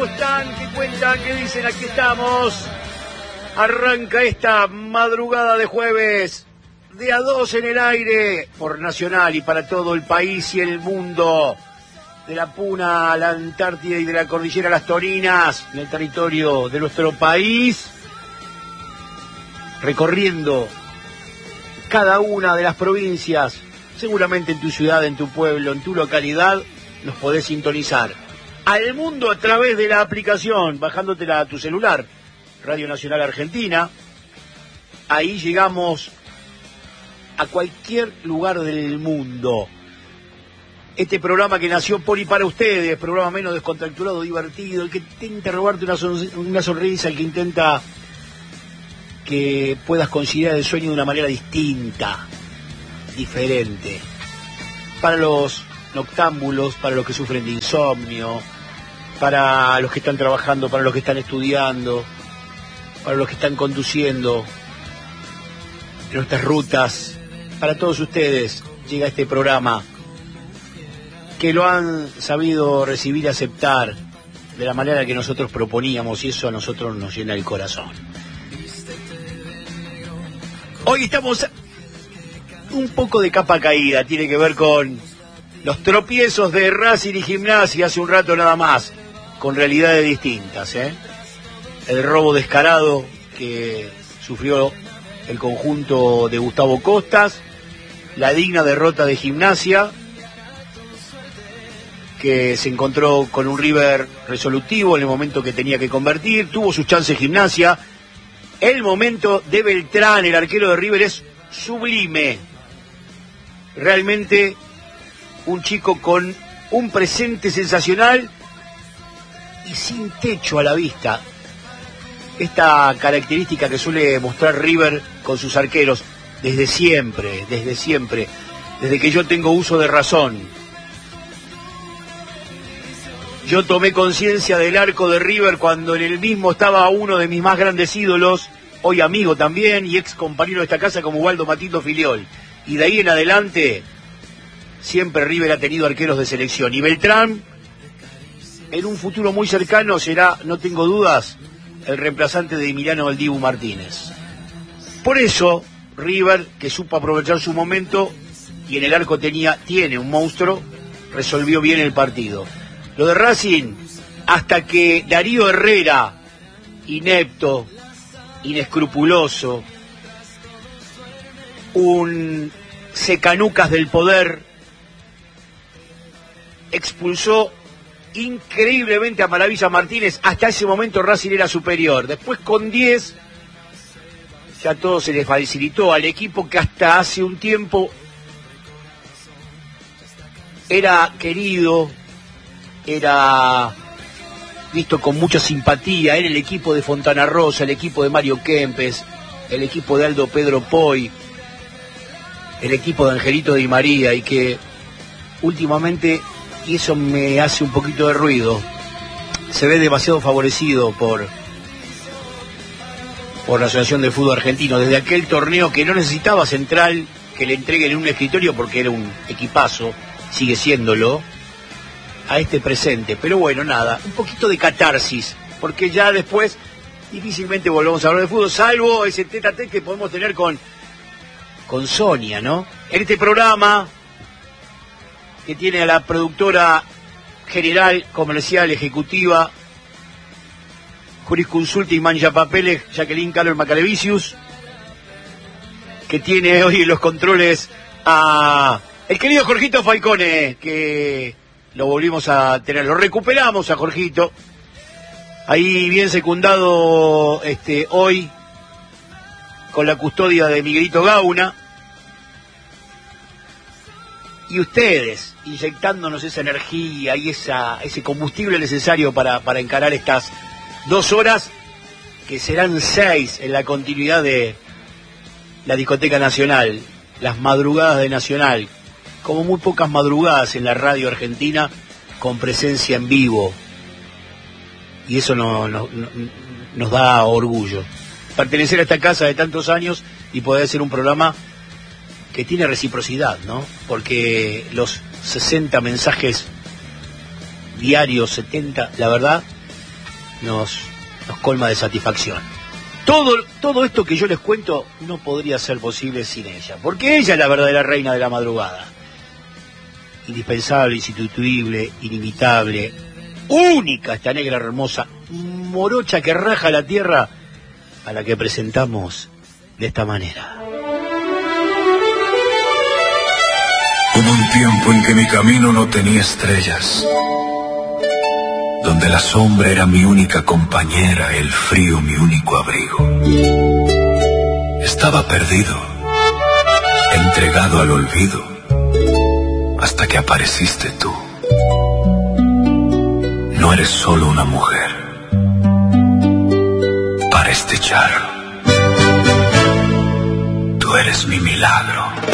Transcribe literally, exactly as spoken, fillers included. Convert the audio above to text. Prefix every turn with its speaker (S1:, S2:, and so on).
S1: ¿Cómo están? ¿Qué cuentan? ¿Qué dicen? Aquí estamos. Arranca esta madrugada de jueves de a dos en el aire por Nacional y para todo el país y el mundo. De la Puna a la Antártida y de la Cordillera a las Torinas, en el territorio de nuestro país, recorriendo cada una de las provincias. Seguramente en tu ciudad, en tu pueblo, en tu localidad, nos podés sintonizar. Al mundo a través de la aplicación, bajándotela a tu celular, Radio Nacional Argentina. Ahí llegamos a cualquier lugar del mundo. Este programa que nació por y para ustedes, programa menos descontracturado, divertido, el que intenta robarte una, son, una sonrisa, el que intenta que puedas considerar el sueño de una manera distinta, diferente. Para los noctámbulos, para los que sufren de insomnio, para los que están trabajando, para los que están estudiando, para los que están conduciendo en nuestras rutas, para todos ustedes llega este programa que lo han sabido recibir y aceptar de la manera que nosotros proponíamos, y eso a nosotros nos llena el corazón. Hoy estamos un poco de capa caída, tiene que ver con los tropiezos de Racing y Gimnasia hace un rato nada más, con realidades distintas, ¿eh? El robo descarado que sufrió el conjunto de Gustavo Costas, la digna derrota de Gimnasia, que se encontró con un River resolutivo en el momento que tenía que convertir, tuvo sus chances Gimnasia. El momento de Beltrán, el arquero de River, es sublime. Realmente un chico con un presente sensacional y sin techo a la vista. Esta característica que suele mostrar River con sus arqueros desde siempre, desde siempre, desde que yo tengo uso de razón. Yo tomé conciencia del arco de River cuando en el mismo estaba uno de mis más grandes ídolos, hoy amigo también y ex compañero de esta casa como Waldo Matito Filiol. Y de ahí en adelante siempre River ha tenido arqueros de selección. Y Beltrán, en un futuro muy cercano, será, no tengo dudas, el reemplazante de Emiliano El Dibu Martínez. Por eso, River, que supo aprovechar su momento, y en el arco tenía, tiene un monstruo, resolvió bien el partido. Lo de Racing, hasta que Darío Herrera, inepto, inescrupuloso, un secanucas del poder, expulsó increíblemente a Maravilla Martínez. Hasta ese momento Racing era superior. Después con diez ya todo se le facilitó al equipo que hasta hace un tiempo era querido, era visto con mucha simpatía. Era el equipo de Fontana Rosa, el equipo de Mario Kempes, el equipo de Aldo Pedro Poy, el equipo de Angelito Di María, y que últimamente, y eso me hace un poquito de ruido, se ve demasiado favorecido por por la Asociación de Fútbol Argentino, desde aquel torneo que no necesitaba central que le entreguen en un escritorio porque era un equipazo, sigue siéndolo, a este presente. Pero bueno, nada, un poquito de catarsis, porque ya después difícilmente volvemos a hablar de fútbol, salvo ese tete a tete que podemos tener con con Sonia, ¿no? En este programa que tiene a la productora general, comercial, ejecutiva, jurisconsulta y mancha papeles, Jacqueline Carlos Macalevicius, que tiene hoy en los controles a el querido Jorgito Falcone, que lo volvimos a tener, lo recuperamos a Jorgito, ahí bien secundado este hoy con la custodia de Miguelito Gauna. Y ustedes, inyectándonos esa energía y esa, ese combustible necesario para, para encarar estas dos horas, que serán seis en la continuidad de la Discoteca Nacional, las madrugadas de Nacional, como muy pocas madrugadas en la radio argentina, con presencia en vivo. Y eso no, no, no, nos da orgullo. Pertenecer a esta casa de tantos años y poder hacer un programa que tiene reciprocidad, ¿no? Porque los sesenta mensajes diarios, setenta, la verdad, nos, nos colma de satisfacción. Todo, todo esto que yo les cuento no podría ser posible sin ella, porque ella es la verdadera reina de la madrugada. Indispensable, insustituible, inimitable, única esta negra hermosa, morocha que raja la tierra, a la que presentamos de esta manera.
S2: Hubo un tiempo en que mi camino no tenía estrellas, donde la sombra era mi única compañera, el frío mi único abrigo. Estaba perdido, entregado al olvido, hasta que apareciste tú. No eres solo una mujer para este charro, tú eres mi milagro.